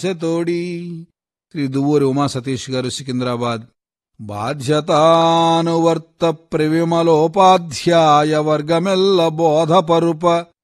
తోడి. శ్రీ దువ్వూరి ఉమాసతీష్ గారు, సికింద్రాబాద్. బాధ్యతానువర్త ప్రవిమలోపాధ్యాయ వర్గమెల్ల బోధపరుప